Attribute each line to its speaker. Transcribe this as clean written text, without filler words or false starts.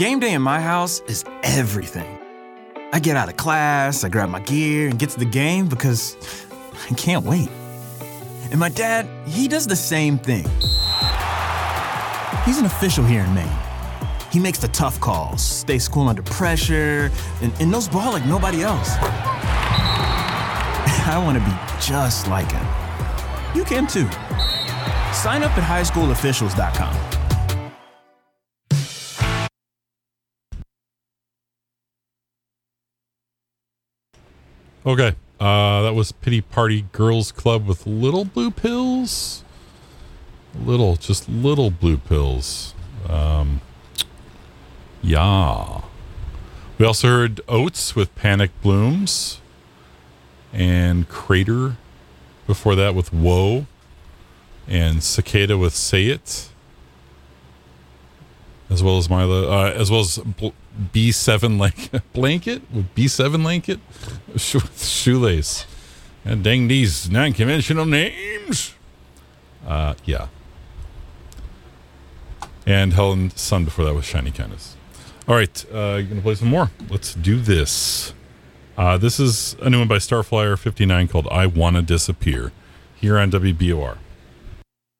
Speaker 1: Game day in my house is everything. I get out of class, I grab my gear, and get to the game because I can't wait. And my dad, he does the same thing. He's an official here in Maine. He makes the tough calls, stays cool under pressure, and knows ball like nobody else. I want to be just like him. You can too. Sign up at highschoolofficials.com.
Speaker 2: Okay, that was Pity Party Girls Club with Little Blue Pills. Just little blue pills. Yeah. We also heard Oates with Panic Blooms and Crater before that with Whoa and Cicada with Say It, as well as B7 Blanket with B7 Blanket Shoelace. And dang these non-conventional names. Yeah. And Helen Sun before that was Shiny Kindness. All right, you're going to play some more. Let's do this. This is a new one by Starflyer 59 called I Wanna Disappear here on WBOR.